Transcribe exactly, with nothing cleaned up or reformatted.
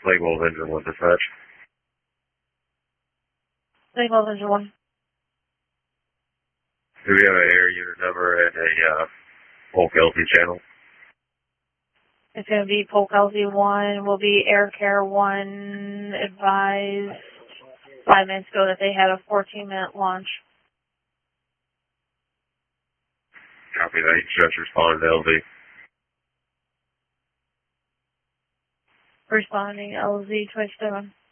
Lake Wolf Engine one dispatch. Lake Wolf Engine one. Do we have an air unit number and a uh, Polk L T channel? It's going to be Polk L Z one, will be Air Care one, advised five minutes ago that they had a fourteen minute launch. Copy that. Just responding to L Z. Responding L Z twenty-seven.